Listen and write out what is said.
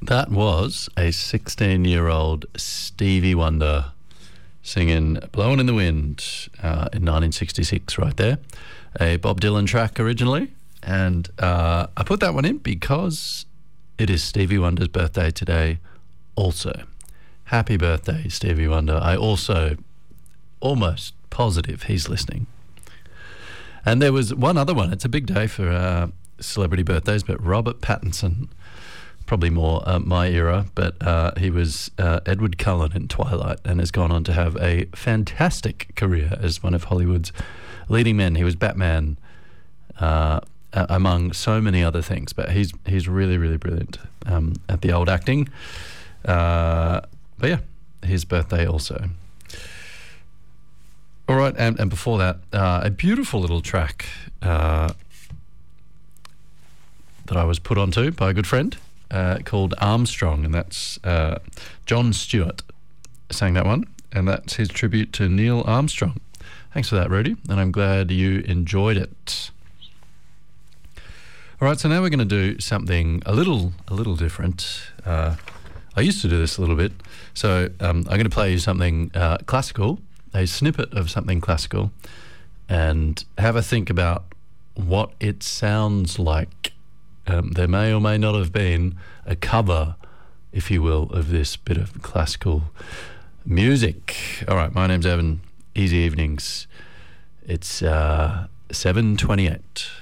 That was a 16-year-old Stevie Wonder singing Blowin' in the Wind in 1966 right there. A Bob Dylan track originally. And I put that one in because it is Stevie Wonder's birthday today also. Happy birthday, Stevie Wonder. I also almost positive he's listening. And there was one other one. It's a big day for celebrity birthdays, but Robert Pattinson, probably more my era, but he was Edward Cullen in Twilight and has gone on to have a fantastic career as one of Hollywood's leading men. He was Batman, among so many other things, but he's really, really brilliant at the old acting. But yeah, his birthday also. All right, and before that, a beautiful little track that I was put onto by a good friend called Armstrong, and that's John Stewart sang that one, and that's his tribute to Neil Armstrong. Thanks for that, Rudy, and I'm glad you enjoyed it. All right, so now we're going to do something a little different. I used to do this a little bit, so I'm going to play you something classical, a snippet of something classical, and have a think about what it sounds like. There may or may not have been a cover, if you will, of this bit of classical music. All right, my name's Evan. Easy evenings. It's 7:28.